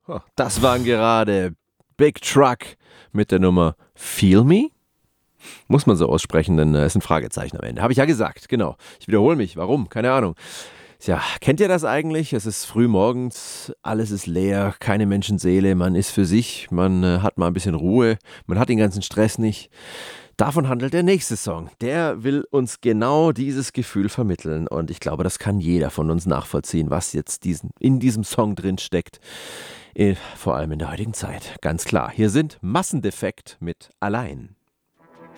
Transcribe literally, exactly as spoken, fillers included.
Oh, das waren gerade Big Truck mit der Nummer Feel Me? Muss man so aussprechen, denn es ist ein Fragezeichen am Ende. Habe ich ja gesagt, genau. Ich wiederhole mich. Warum? Keine Ahnung. Tja, kennt ihr das eigentlich? Es ist früh morgens, alles ist leer, keine Menschenseele, man ist für sich, man äh, hat mal ein bisschen Ruhe, man hat den ganzen Stress nicht. Davon handelt der nächste Song. Der will uns genau dieses Gefühl vermitteln und ich glaube, das kann jeder von uns nachvollziehen, was jetzt diesen, in diesem Song drin steckt. Äh, vor allem in der heutigen Zeit. Ganz klar. Hier sind Massendefekt mit Allein.